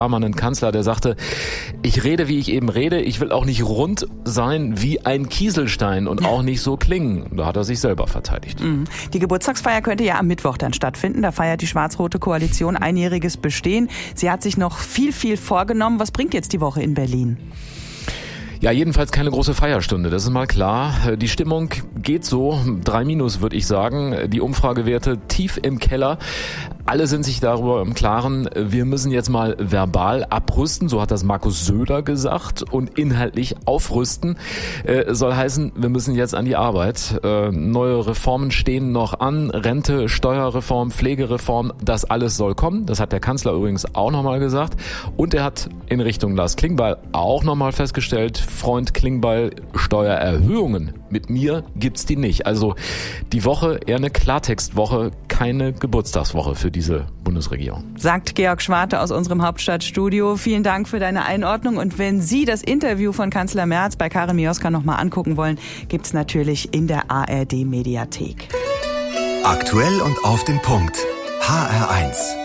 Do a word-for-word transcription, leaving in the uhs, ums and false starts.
einen Kanzler, der sagte, ich rede, wie ich eben rede, ich will auch nicht rund sein wie ein Kieselstein und auch nicht so klingen. Da hat er sich selber verteidigt. Die Geburtstagsfeier könnte ja am Mittwoch dann stattfinden. Da feiert die schwarz-rote Koalition einjähriges Bestehen. Sie hat sich noch viel, viel vorgenommen. Was bringt jetzt die Woche in Berlin? Ja, jedenfalls keine große Feierstunde, das ist mal klar. Die Stimmung geht so, drei Minus würde ich sagen. Die Umfragewerte tief im Keller. Alle sind sich darüber im Klaren, wir müssen jetzt mal verbal abrüsten, so hat das Markus Söder gesagt, und inhaltlich aufrüsten. Äh, soll heißen, wir müssen jetzt an die Arbeit. Äh, neue Reformen stehen noch an, Rente, Steuerreform, Pflegereform, das alles soll kommen. Das hat der Kanzler übrigens auch nochmal gesagt. Und er hat in Richtung Lars Klingbeil auch nochmal festgestellt, Freund Klingbeil, Steuererhöhungen, mit mir gibt's die nicht. Also die Woche eher eine Klartextwoche, keine Geburtstagswoche für diese Bundesregierung. Sagt Georg Schwarte aus unserem Hauptstadtstudio. Vielen Dank für deine Einordnung. Und wenn Sie das Interview von Kanzler Merz bei Karin Mioska nochmal angucken wollen, gibt's natürlich in der A R D Mediathek. Aktuell und auf den Punkt. H R eins.